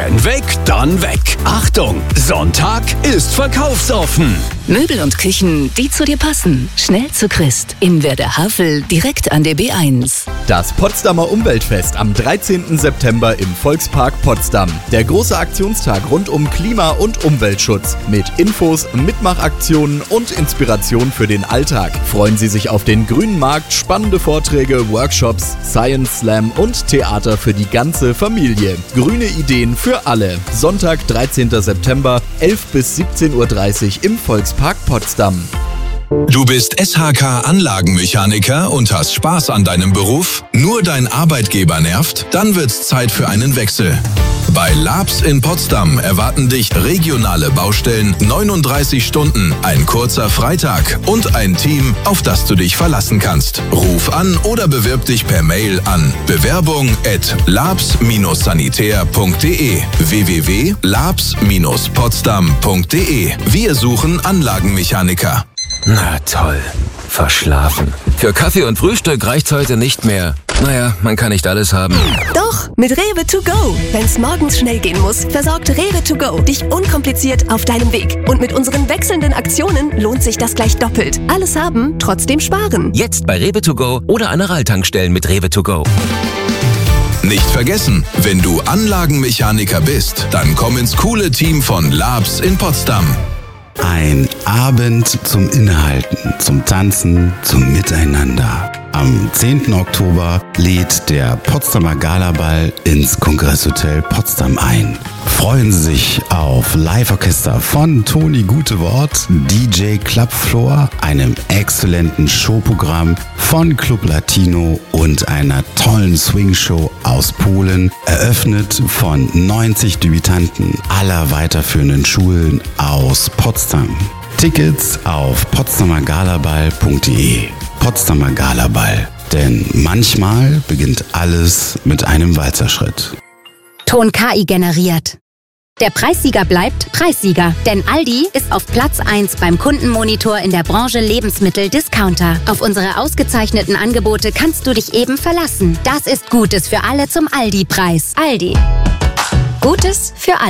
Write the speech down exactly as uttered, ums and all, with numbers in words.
Weg, dann weg. Achtung, Sonntag ist verkaufsoffen. Möbel und Küchen, die zu dir passen. Schnell zu Christ. In Werder-Havel, direkt an der B eins. Das Potsdamer Umweltfest am dreizehnten September im Volkspark Potsdam. Der große Aktionstag rund um Klima- und Umweltschutz. Mit Infos, Mitmachaktionen und Inspiration für den Alltag. Freuen Sie sich auf den grünen Markt, spannende Vorträge, Workshops, Science Slam und Theater für die ganze Familie. Grüne Ideen für alle. Sonntag, dreizehnten September, elf bis siebzehn Uhr dreißig im Volkspark Potsdam. Du bist S H K-Anlagenmechaniker und hast Spaß an deinem Beruf? Nur dein Arbeitgeber nervt? Dann wird's Zeit für einen Wechsel. Bei Labs in Potsdam erwarten dich regionale Baustellen, neununddreißig Stunden, ein kurzer Freitag und ein Team, auf das du dich verlassen kannst. Ruf an oder bewirb dich per Mail an bewerbung at labs sanitär punkt de w w w punkt labs potsdam punkt de. Wir suchen Anlagenmechaniker. Na toll, verschlafen. Für Kaffee und Frühstück reicht's heute nicht mehr. Naja, man kann nicht alles haben. Doch, mit Rewe to go. Wenn's morgens schnell gehen muss, versorgt Rewe to go dich unkompliziert auf deinem Weg. Und mit unseren wechselnden Aktionen lohnt sich das gleich doppelt. Alles haben, trotzdem sparen. Jetzt bei Rewe to go oder Aral-Tankstellen mit Rewe to go. Nicht vergessen, wenn du Anlagenmechaniker bist, dann komm ins coole Team von Labs in Potsdam. Ein Abend zum Innehalten, zum Tanzen, zum Miteinander. Am zehnten Oktober lädt der Potsdamer Galaball ins Kongresshotel Potsdam ein. Freuen Sie sich auf Live-Orchester von Toni Gutewort, D J Clubfloor, einem exzellenten Showprogramm von Club Latino und einer tollen Swing-Show aus Polen, eröffnet von neunzig Debütanten aller weiterführenden Schulen aus Potsdam. Tickets auf potsdamer galaball punkt de. Potsdamer Galaball, denn manchmal beginnt alles mit einem Walzerschritt. Ton K I generiert. Der Preissieger bleibt Preissieger, denn Aldi ist auf Platz eins beim Kundenmonitor in der Branche Lebensmittel-Discounter. Auf unsere ausgezeichneten Angebote kannst du dich eben verlassen. Das ist Gutes für alle zum Aldi-Preis. Aldi. Gutes für alle.